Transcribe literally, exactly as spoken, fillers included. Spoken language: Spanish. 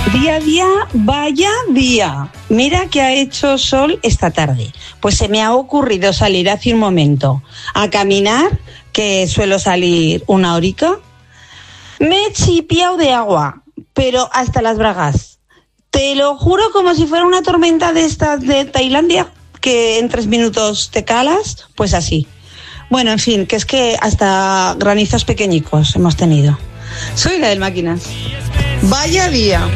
Día a día, vaya día. Mira que ha hecho sol esta tarde. Pues se me ha ocurrido salir hace un momento a caminar, que suelo salir una horica. Me he chipiado de agua, pero hasta las bragas. Te lo juro, como si fuera una tormenta de estas de Tailandia, que en tres minutos te calas, pues así. Bueno, en fin, que es que hasta granizos pequeñicos hemos tenido. Soy la del Máquinas. Vaya día.